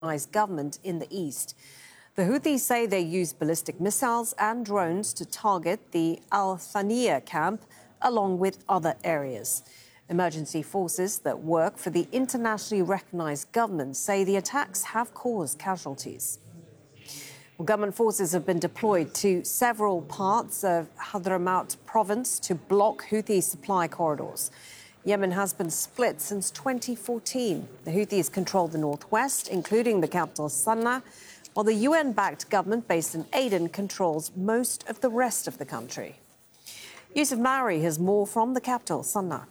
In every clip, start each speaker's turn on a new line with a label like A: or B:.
A: government in the east. The Houthis say they used ballistic missiles and drones to target the Al Thaniya camp, along with other areas. Emergency forces that work for the internationally recognized government say the attacks have caused casualties. Well, government forces have been deployed to several parts of Hadramaut province to block Houthi supply corridors. Yemen has been split since 2014. The Houthis control the northwest, including the capital Sana'a, while the UN-backed government based in Aden controls most of the rest of the country. Yusuf Mauri has more from the capital, Sana'a.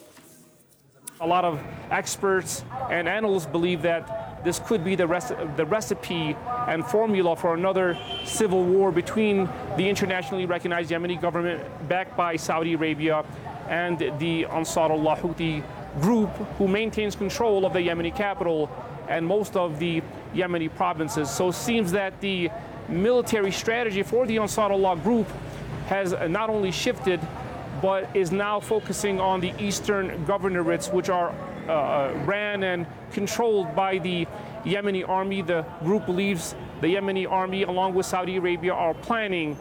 B: A lot of experts and analysts believe that this could be the recipe and formula for another civil war between the internationally recognized Yemeni government backed by Saudi Arabia and the Ansarullah Houthi group, who maintains control of the Yemeni capital and most of the Yemeni provinces. So it seems that the military strategy for the Ansarullah group has not only shifted, but is now focusing on the eastern governorates, which are ran and controlled by the Yemeni army. The group believes the Yemeni army, along with Saudi Arabia, are planning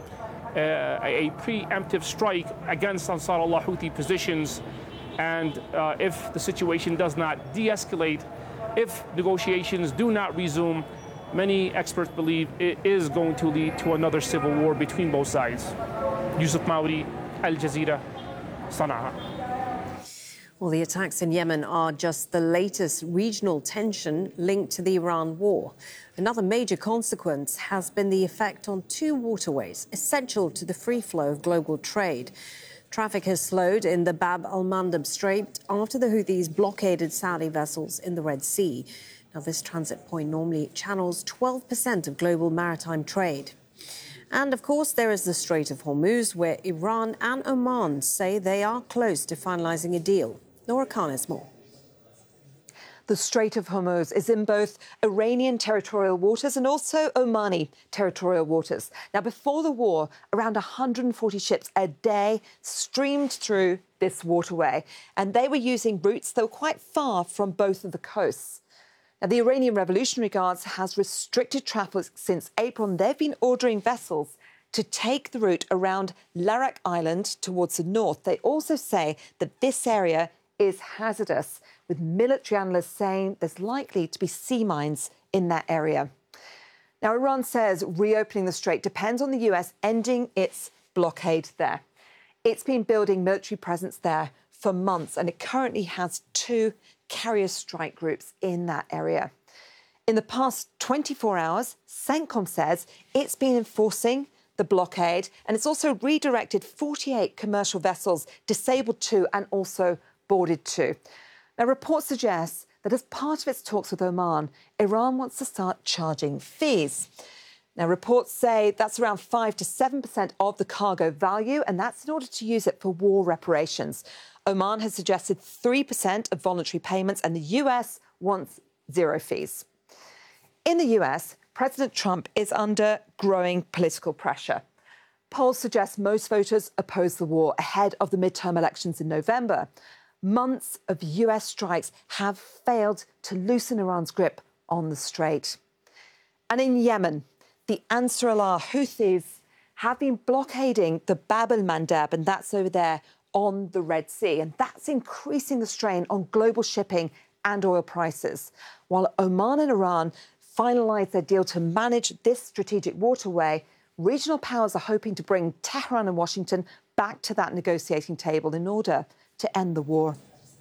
B: a preemptive strike against Ansarullah Houthi positions. And if the situation does not de-escalate, if negotiations do not resume, many experts believe it is going to lead to another civil war between both sides. Yusuf Mauri, Al Jazeera, Sana'a.
A: Well, the attacks in Yemen are just the latest regional tension linked to the Iran war. Another major consequence has been the effect on two waterways essential to the free flow of global trade. Traffic has slowed in the Bab al-Mandab Strait after the Houthis blockaded Saudi vessels in the Red Sea. Now, this transit point normally channels 12% of global maritime trade. And, of course, there is the Strait of Hormuz, where Iran and Oman say they are close to finalising a deal. Nora Khan has more.
C: The Strait of Hormuz is in both Iranian territorial waters and also Omani territorial waters. Now, before the war, around 140 ships a day streamed through this waterway, and they were using routes that were quite far from both of the coasts. Now, the Iranian Revolutionary Guards has restricted traffic since April, and they've been ordering vessels to take the route around Larak Island towards the north. They also say that this area is hazardous, with military analysts saying there's likely to be sea mines in that area. Now, Iran says reopening the strait depends on the US ending its blockade there. It's been building military presence there for months, and it currently has 2 carrier strike groups in that area. In the past 24 hours, CENTCOM says it's been enforcing the blockade, and it's also redirected 48 commercial vessels, disabled 2 and also boarded 2. Now, reports suggest that as part of its talks with Oman, Iran wants to start charging fees. Now, reports say that's around 5 to 7% of the cargo value, and that's in order to use it for war reparations. Oman has suggested 3% of voluntary payments, and the US wants 0 fees. In the US, President Trump is under growing political pressure. Polls suggest most voters oppose the war ahead of the midterm elections in November. Months of US strikes have failed to loosen Iran's grip on the strait. And in Yemen, the Ansarullah Houthis have been blockading the Bab al-Mandab, and that's over there on the Red Sea. And that's increasing the strain on global shipping and oil prices. While Oman and Iran finalise their deal to manage this strategic waterway, regional powers are hoping to bring Tehran and Washington back to that negotiating table in order to end the war.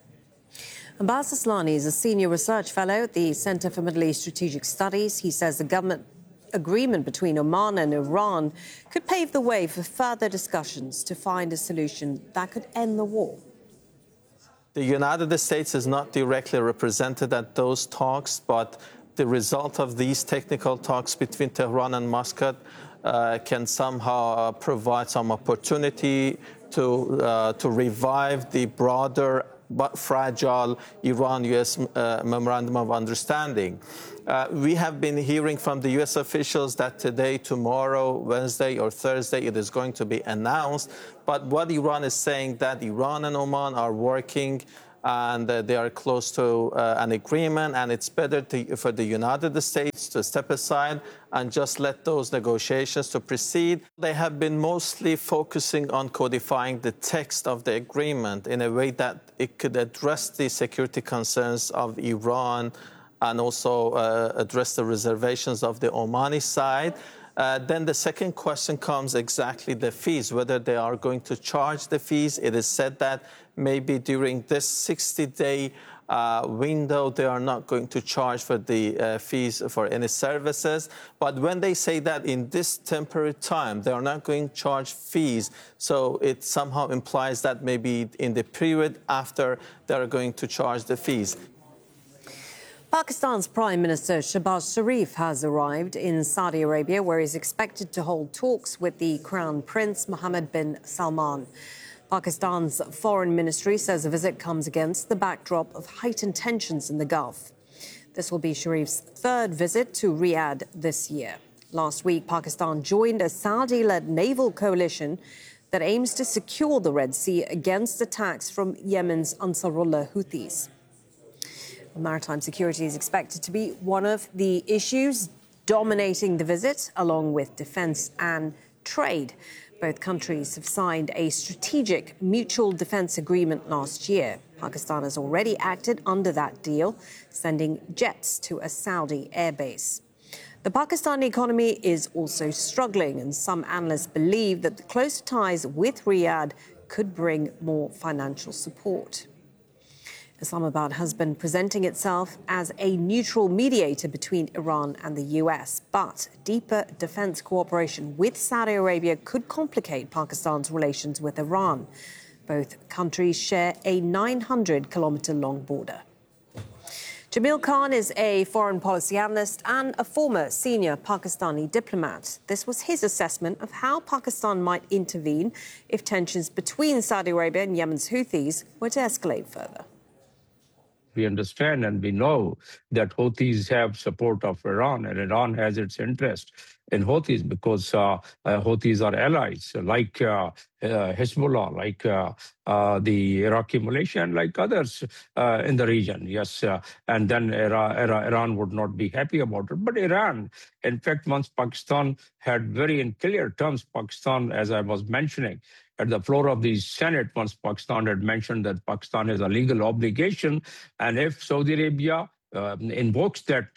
A: Abbas Aslani is a senior research fellow at the Centre for Middle East Strategic Studies. He says the government agreement between Oman and Iran could pave the way for further discussions to find a solution that could end the war.
D: The United States is not directly represented at those talks, but the result of these technical talks between Tehran and Muscat can somehow provide some opportunity to revive the broader but fragile Iran-US Memorandum of Understanding. We have been hearing from the U.S. officials that today, tomorrow, Wednesday or Thursday, it is going to be announced. But what Iran is saying, that Iran and Oman are working and they are close to an agreement, and it's better for the United States to step aside and just let those negotiations to proceed. They have been mostly focusing on codifying the text of the agreement in a way that it could address the security concerns of Iran and also address the reservations of the Omani side. Then the second question comes exactly the fees, whether they are going to charge the fees. It is said that maybe during this 60-day window, they are not going to charge for the fees for any services. But when they say that in this temporary time, they are not going to charge fees, so it somehow implies that maybe in the period after, they are going to charge the fees.
A: Pakistan's Prime Minister Shehbaz Sharif has arrived in Saudi Arabia, where he's expected to hold talks with the Crown Prince Mohammed bin Salman. Pakistan's Foreign Ministry says the visit comes against the backdrop of heightened tensions in the Gulf. This will be Sharif's third visit to Riyadh this year. Last week, Pakistan joined a Saudi-led naval coalition that aims to secure the Red Sea against attacks from Yemen's Ansarullah Houthis. Maritime security is expected to be one of the issues dominating the visit, along with defence and trade. Both countries have signed a strategic mutual defence agreement last year. Pakistan has already acted under that deal, sending jets to a Saudi airbase. The Pakistani economy is also struggling, and some analysts believe that the closer ties with Riyadh could bring more financial support. Islamabad has been presenting itself as a neutral mediator between Iran and the US, but deeper defence cooperation with Saudi Arabia could complicate Pakistan's relations with Iran. Both countries share a 900-kilometre-long border. Jamil Khan is a foreign policy analyst and a former senior Pakistani diplomat. This was his assessment of how Pakistan might intervene if tensions between Saudi Arabia and Yemen's Houthis were to escalate further.
E: We understand and we know that Houthis have support of Iran, and Iran has its interest in Houthis because Houthis are allies like Hezbollah, like the Iraqi militia, and like others in the region. Yes, and then Iran would not be happy about it. But Iran, in fact, once Pakistan had very in clear terms, Pakistan, as I was mentioning, at the floor of the Senate, once Pakistan had mentioned that Pakistan has a legal obligation, and if Saudi Arabia invokes that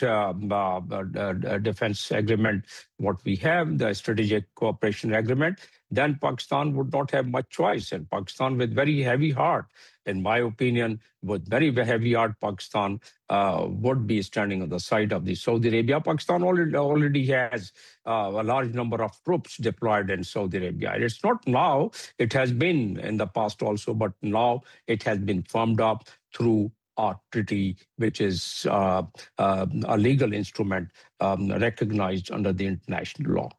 E: defense agreement, what we have, the strategic cooperation agreement, then Pakistan would not have much choice. And Pakistan, with very heavy heart, in my opinion, with very heavy heart, Pakistan would be standing on the side of the Saudi Arabia. Pakistan already has a large number of troops deployed in Saudi Arabia. It's not now, it has been in the past also, but now it has been firmed up through a treaty, which is a legal instrument recognized under the international law.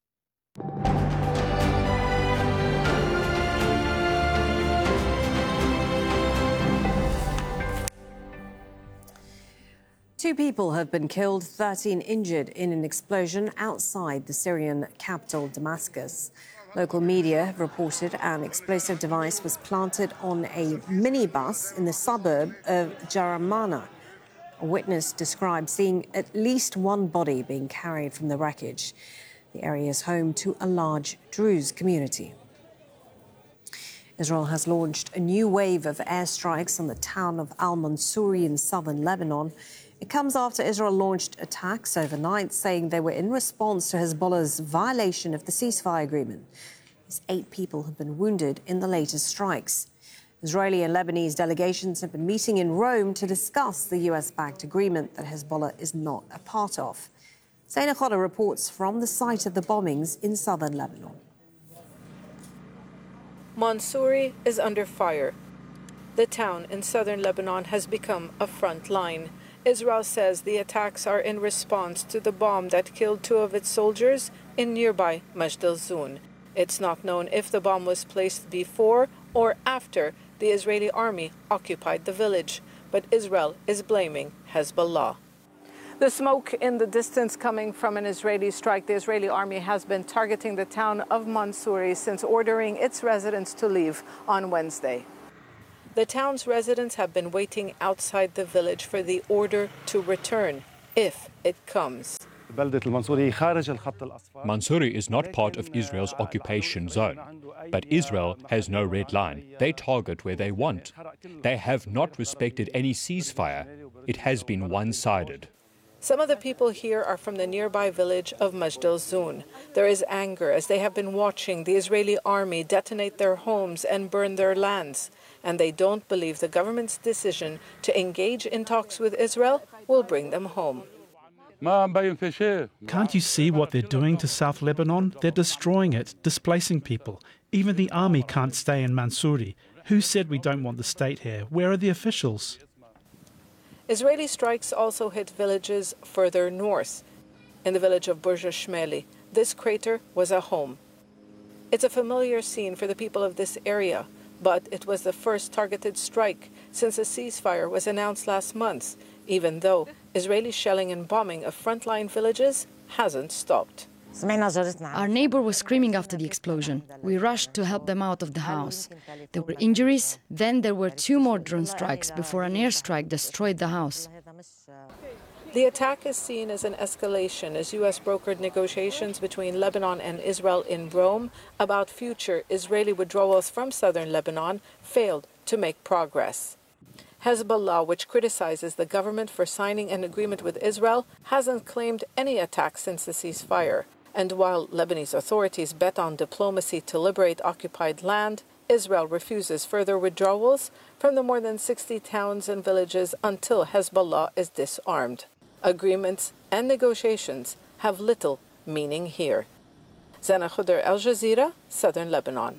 A: Two people have been killed, 13 injured in an explosion outside the Syrian capital, Damascus. Local media have reported an explosive device was planted on a minibus in the suburb of Jaramana. A witness described seeing at least one body being carried from the wreckage. The area is home to a large Druze community. Israel has launched a new wave of airstrikes on the town of Al-Mansouri in southern Lebanon. It comes after Israel launched attacks overnight, saying they were in response to Hezbollah's violation of the ceasefire agreement. 8 people have been wounded in the latest strikes. Israeli and Lebanese delegations have been meeting in Rome to discuss the US-backed agreement that Hezbollah is not a part of. Zaina Khoda reports from the site of the bombings in southern Lebanon.
F: Mansouri is under fire. The town in southern Lebanon has become a front line. Israel says the attacks are in response to the bomb that killed 2 of its soldiers in nearby Majd al-Zoun. It's not known if the bomb was placed before or after the Israeli army occupied the village, but Israel is blaming Hezbollah. The smoke in the distance coming from an Israeli strike. The Israeli army has been targeting the town of Mansouri since ordering its residents to leave on Wednesday. The town's residents have been waiting outside the village for the order to return, if it comes.
G: Mansouri is not part of Israel's occupation zone, but Israel has no red line. They target where they want. They have not respected any ceasefire. It has been one-sided.
F: Some of the people here are from the nearby village of Majd al-Zoun. There is anger as they have been watching the Israeli army detonate their homes and burn their lands. And they don't believe the government's decision to engage in talks with Israel will bring them home.
H: Can't you see what they're doing to South Lebanon? They're destroying it, displacing people. Even the army can't stay in Mansouri. Who said we don't want the state here? Where are the officials?
F: Israeli strikes also hit villages further north. In the village of Burj Shmeli, this crater was a home. It's a familiar scene for the people of this area, but it was the first targeted strike since a ceasefire was announced last month, even though Israeli shelling and bombing of frontline villages hasn't stopped.
I: Our neighbor was screaming after the explosion. We rushed to help them out of the house. There were injuries, then there were 2 more drone strikes before an airstrike destroyed the house.
F: The attack is seen as an escalation as U.S. brokered negotiations between Lebanon and Israel in Rome about future Israeli withdrawals from southern Lebanon failed to make progress. Hezbollah, which criticizes the government for signing an agreement with Israel, hasn't claimed any attacks since the ceasefire. And while Lebanese authorities bet on diplomacy to liberate occupied land, Israel refuses further withdrawals from the more than 60 towns and villages until Hezbollah is disarmed. Agreements and negotiations have little meaning here. Zana Khudr, Al Jazeera, Southern Lebanon.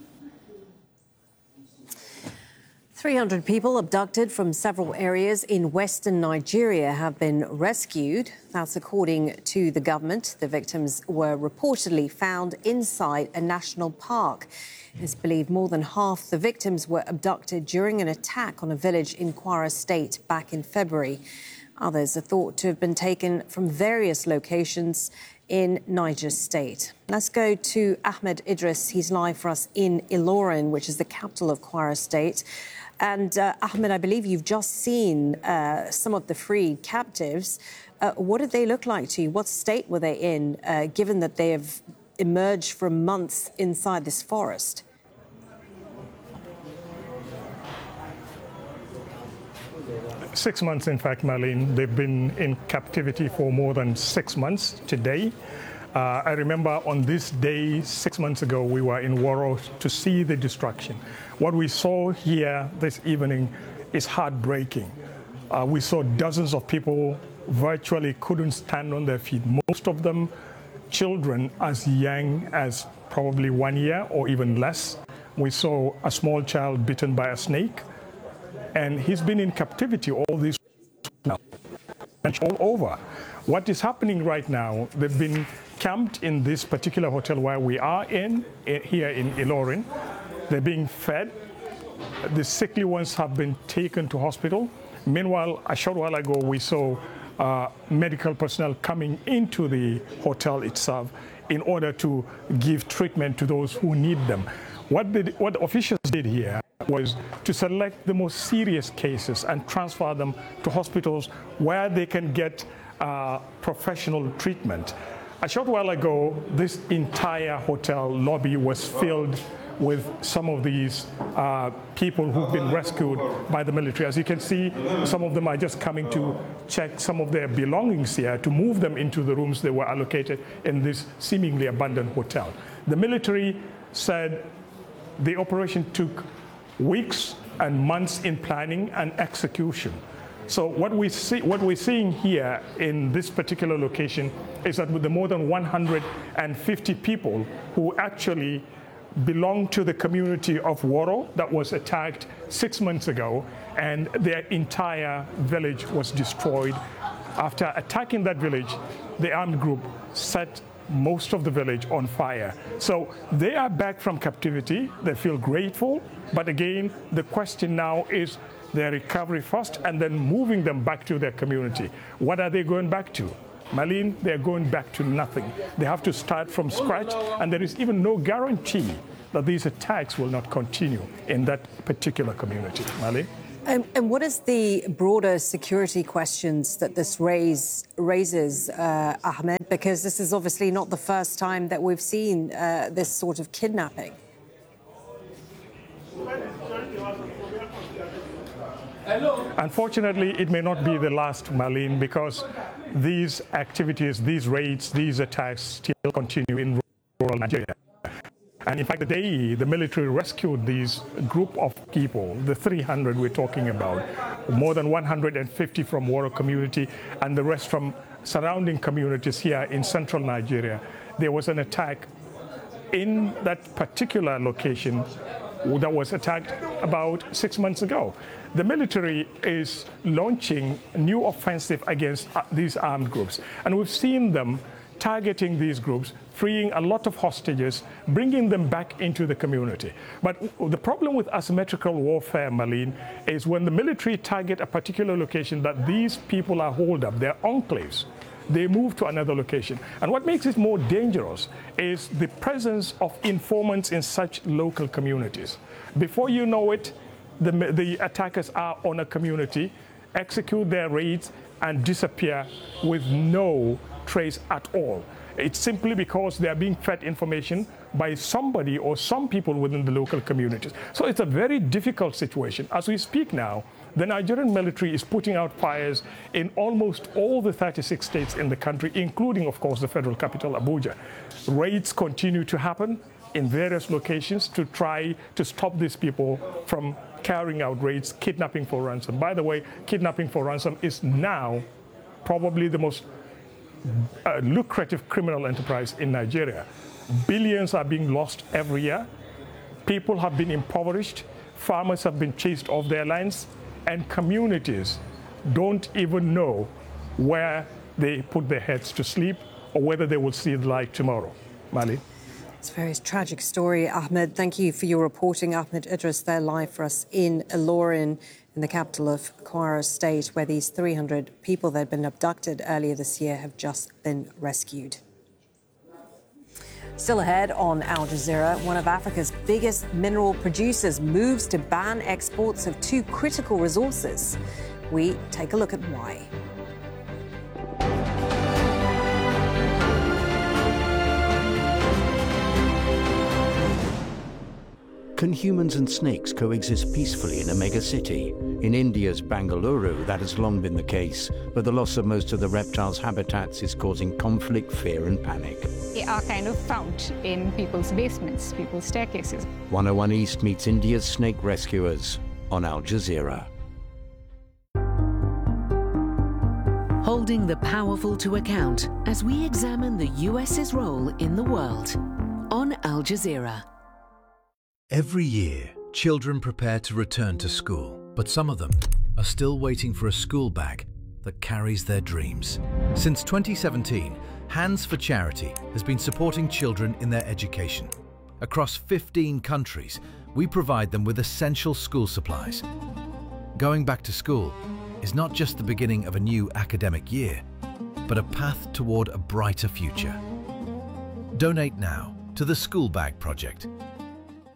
A: 300 people abducted from several areas in western Nigeria have been rescued. That's according to the government. The victims were reportedly found inside a national park. It's believed more than half the victims were abducted during an attack on a village in Kwara State back in February. Others are thought to have been taken from various locations in Niger State. Let's go to Ahmed Idris. He's live for us in Ilorin, which is the capital of Kwara State. And Ahmed, I believe you've just seen some of the freed captives. What did they look like to you? What state were they in, given that they have emerged for months inside this forest?
J: 6 months, in fact, Marlene. They've been in captivity for more than 6 months today. I remember on this day 6 months ago, we were in Woro to see the destruction. What we saw here this evening is heartbreaking. We saw dozens of people virtually couldn't stand on their feet. Most of them children as young as probably 1 year or even less. We saw a small child bitten by a snake. And he's been in captivity all this now, and all over. What is happening right now, they've been camped in this particular hotel where we are here in Ilorin. They're being fed. The sickly ones have been taken to hospital. Meanwhile, a short while ago, we saw medical personnel coming into the hotel itself in order to give treatment to those who need them. What officials did here was to select the most serious cases and transfer them to hospitals where they can get professional treatment. A short while ago, this entire hotel lobby was filled with some of these people who've been rescued by the military. As you can see, some of them are just coming to check some of their belongings here to move them into the rooms they were allocated in this seemingly abandoned hotel. The military said the operation took weeks and months in planning and execution. So what we're seeing here in this particular location is that with the more than 150 people who actually belong to the community of Woro that was attacked 6 months ago, and their entire village was destroyed. After attacking that village, the armed group set most of the village on fire. So they are back from captivity. They feel grateful. But again, the question now is their recovery first and then moving them back to their community. What are they going back to? Marlene, they're going back to nothing. They have to start from scratch, and there is even no guarantee that these attacks will not continue in that particular community. Mali?
A: And what is the broader security questions that this raises, Ahmed? Because this is obviously not the first time that we've seen this sort of kidnapping.
J: Unfortunately, it may not be the last, Marlene, because these activities, these raids, these attacks still continue in rural Nigeria. And in fact, the day the military rescued these group of people, the 300 we're talking about, more than 150 from Woro community and the rest from surrounding communities here in central Nigeria, there was an attack in that particular location that was attacked about 6 months ago. The military is launching a new offensive against these armed groups. And we've seen them targeting these groups, freeing a lot of hostages, bringing them back into the community. But the problem with asymmetrical warfare, Marlene, is when the military target a particular location that these people are holed up, they're enclaves, they move to another location. And what makes it more dangerous is the presence of informants in such local communities. Before you know it, the attackers are on a community, execute their raids, and disappear with no trace at all. It's simply because they are being fed information by somebody or some people within the local communities. So it's a very difficult situation. As we speak now, the Nigerian military is putting out fires in almost all the 36 states in the country, including, of course, the federal capital, Abuja. Raids continue to happen in various locations to try to stop these people from carrying out raids, kidnapping for ransom. By the way, kidnapping for ransom is now probably the most lucrative criminal enterprise in Nigeria. Billions are being lost every year. People have been impoverished. Farmers have been chased off their lands. And communities don't even know where they put their heads to sleep or whether they will see the light tomorrow. Mali?
A: It's a very tragic story, Ahmed. Thank you for your reporting. Ahmed Idris there live for us in Ilorin, in the capital of Kwara State, where these 300 people that had been abducted earlier this year have just been rescued. Still ahead on Al Jazeera, one of Africa's biggest mineral producers moves to ban exports of two critical resources. We take a look at why.
K: Can humans and snakes coexist peacefully in a megacity? In India's Bangalore, that has long been the case, but the loss of most of the reptiles' habitats is causing conflict, fear and panic.
L: They are kind of found in people's basements, people's staircases.
K: 101 East meets India's snake rescuers on Al Jazeera.
M: Holding the powerful to account as we examine the US's role in the world on Al Jazeera.
N: Every year, children prepare to return to school, but some of them are still waiting for a school bag that carries their dreams. Since 2017, Hands for Charity has been supporting children in their education. Across 15 countries, we provide them with essential school supplies. Going back to school is not just the beginning of a new academic year, but a path toward a brighter future. Donate now to the School Bag Project